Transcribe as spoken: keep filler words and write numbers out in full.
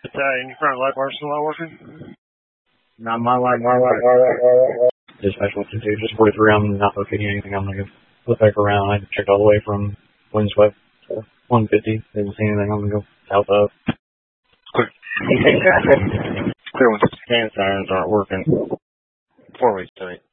Is that any front light bars still not working? Not my light, my light, my light, my light. Dispatch one two two, just forty-three, I'm not locating anything. I'm going to flip back around. I checked all the way from windswept to one fifty. Didn't see anything. I'm going to go south of. Clear. Clear ones. Hand sirens aren't working. Four ways tonight.